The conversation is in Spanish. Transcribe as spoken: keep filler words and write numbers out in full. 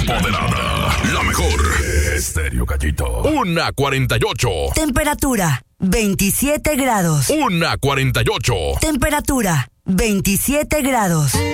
empoderada. La mejor. Estéreo Gallito. Una cuarenta y ocho. Temperatura veintisiete grados. Una cuarenta y ocho. Temperatura veintisiete grados.